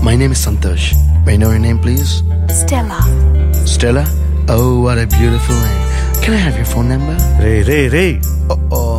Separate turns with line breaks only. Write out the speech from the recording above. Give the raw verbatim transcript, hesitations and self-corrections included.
My name is Santosh. May I know your name, please?
Stella.
Stella? Oh, what a beautiful name. Can I have your phone number?
Ray ray ray
Uh-oh.